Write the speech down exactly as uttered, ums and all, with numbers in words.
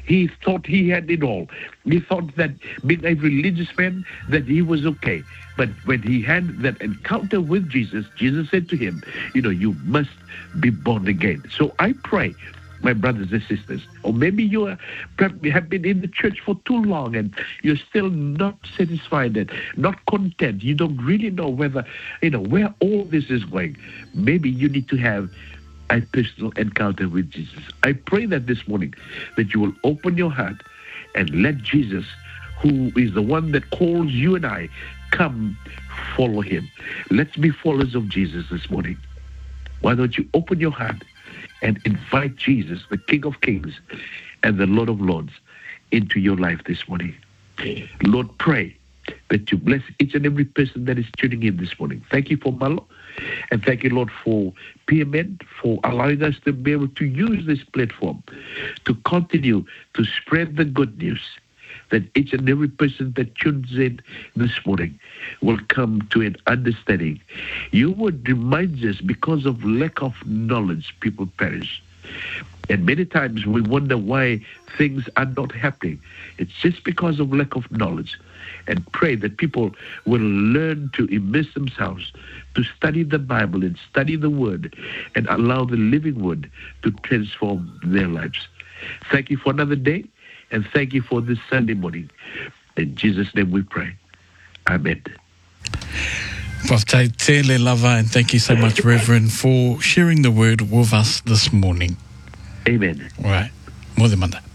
he thought he had it all. He thought that being a religious man, that he was okay. But when he had that encounter with Jesus, Jesus said to him, you know, you must be born again. So I pray, my brothers and sisters, or maybe you are, have been in the church for too long and you're still not satisfied and not content. You don't really know whether, you know, where all this is going. Maybe you need to have a personal encounter with Jesus. I pray that this morning that you will open your heart and let Jesus, who is the one that calls you and I, come follow him. Let's be followers of Jesus this morning. Why don't you open your heart and invite Jesus, the King of Kings and the Lord of Lords, into your life this morning. Lord, pray that you bless each and every person that is tuning in this morning. Thank you for Malo, and thank you, Lord, for P M N, for allowing us to be able to use this platform to continue to spread the good news, that each and every person that tunes in this morning will come to an understanding. You would remind us, because of lack of knowledge, people perish. And many times we wonder why things are not happening. It's just because of lack of knowledge. And pray that people will learn to immerse themselves, to study the Bible and study the Word, and allow the living Word to transform their lives. Thank you for another day, and thank you for this Sunday morning. In Jesus' name we pray. Amen. Pastor Tele Lava, and thank you so much, Reverend, for sharing the Word with us this morning. Amen. All right. More than Monday.